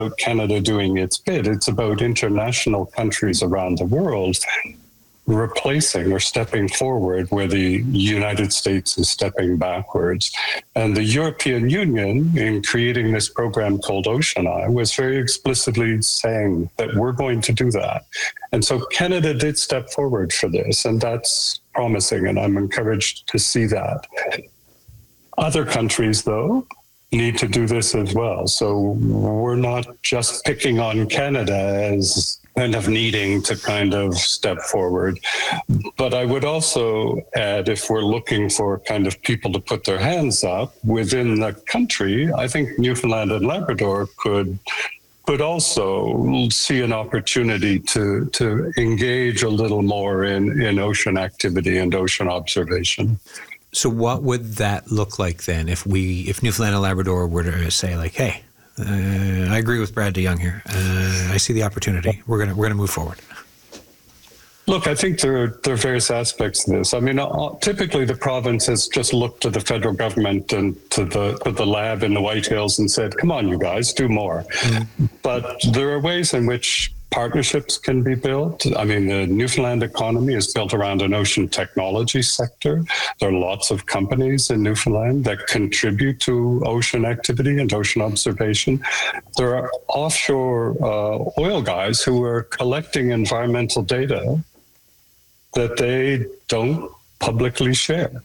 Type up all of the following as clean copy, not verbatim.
Canada doing its bit. It's about international countries around the world replacing or stepping forward where the United States is stepping backwards. And the European Union, in creating this program called Ocean Eye, was very explicitly saying that we're going to do that. And so Canada did step forward for this, and that's promising, and I'm encouraged to see that. Other countries, though, need to do this as well. So we're not just picking on Canada as kind of needing to kind of step forward. But I would also add, if we're looking for kind of people to put their hands up within the country, I think Newfoundland and Labrador could also see an opportunity to engage a little more in ocean activity and ocean observation. So what would that look like then if Newfoundland and Labrador were to say like, hey, I agree with Brad DeYoung here. I see the opportunity. We're gonna move forward. Look, I think there are various aspects to this. I mean, typically the province has just looked to the federal government and to the lab in the White Hills and said, come on, you guys, do more. Mm-hmm. But there are ways in which partnerships can be built. I mean, the Newfoundland economy is built around an ocean technology sector. There are lots of companies in Newfoundland that contribute to ocean activity and ocean observation. There are offshore oil guys who are collecting environmental data that they don't publicly share.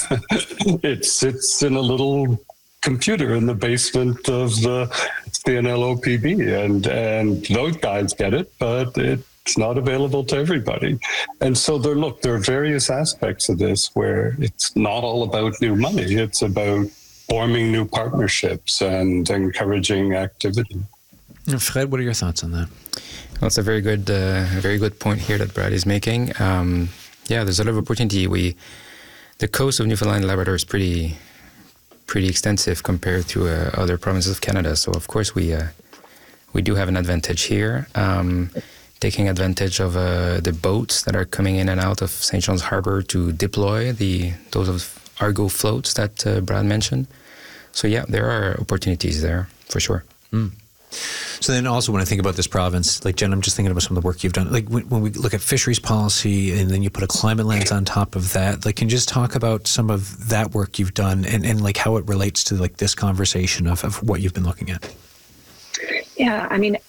It sits in a little computer in the basement of the CNLOPB, and those guys get it, but it's not available to everybody. And so there are various aspects of this where it's not all about new money. It's about forming new partnerships and encouraging activity. Fred, what are your thoughts on that? Well, it's a very good point here that Brad is making. There's a lot of opportunity. The coast of Newfoundland and Labrador is pretty extensive compared to other provinces of Canada. So of course we do have an advantage here, taking advantage of the boats that are coming in and out of St. John's Harbour to deploy those of Argo floats that Brad mentioned. So yeah, there are opportunities there for sure. Mm. So then also when I think about this province, like Jen, I'm just thinking about some of the work you've done. Like when we look at fisheries policy and then you put a climate lens on top of that, like can you just talk about some of that work you've done and like how it relates to like this conversation of what you've been looking at? Yeah, I mean,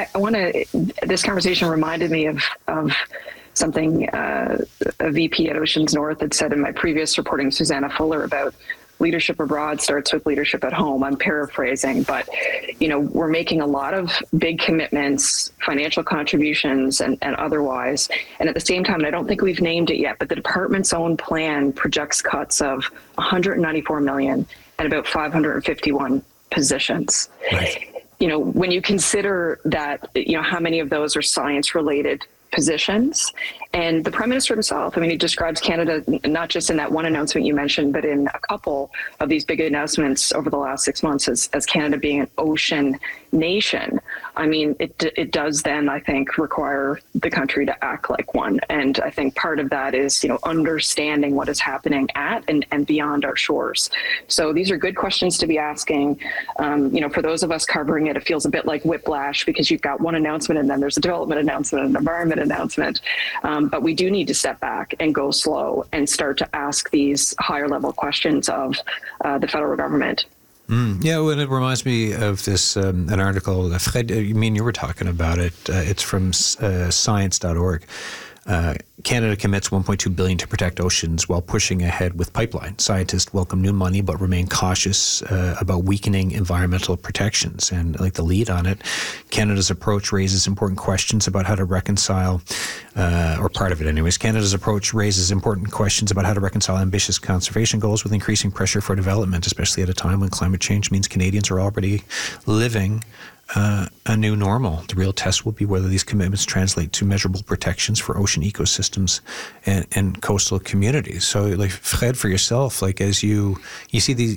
this conversation reminded me of something a VP at Oceans North had said in my previous reporting, Susanna Fuller, about leadership abroad starts with leadership at home. I'm paraphrasing, but we're making a lot of big commitments, financial contributions and otherwise. And at the same time, and I don't think we've named it yet, but the department's own plan projects cuts of $194 million and about 551 positions. Right. When you consider that, how many of those are science related positions. And the Prime Minister himself, he describes Canada, not just in that one announcement you mentioned, but in a couple of these big announcements over the last 6 months as Canada being an ocean nation. It does then, I think, require the country to act like one. And I think part of that is, understanding what is happening at and beyond our shores. So these are good questions to be asking. For those of us covering it, it feels a bit like whiplash because you've got one announcement and then there's a development announcement and an environment announcement. But we do need to step back and go slow and start to ask these higher level questions of the federal government. Yeah, well, it reminds me of this, an article, Fred, you were talking about it. It's from science.org. Canada commits $1.2 billion to protect oceans while pushing ahead with pipeline. Scientists welcome new money but remain cautious about weakening environmental protections. And like the lead on it, Canada's approach raises important questions about how to reconcile, or part of it anyways, Canada's approach raises important questions about how to reconcile ambitious conservation goals with increasing pressure for development, especially at a time when climate change means Canadians are already living a new normal. The real test will be whether these commitments translate to measurable protections for ocean ecosystems and coastal communities. So, like Fred, for yourself, like as you see these,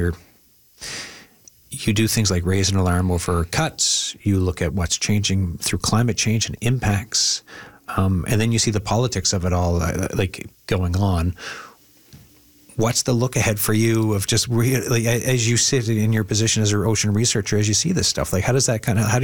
you do things like raise an alarm over cuts. You look at what's changing through climate change and impacts, and then you see the politics of it all, like going on. what's the look ahead for you of just really, as you sit in your position as an ocean researcher, as you see this stuff? Like, how does that how do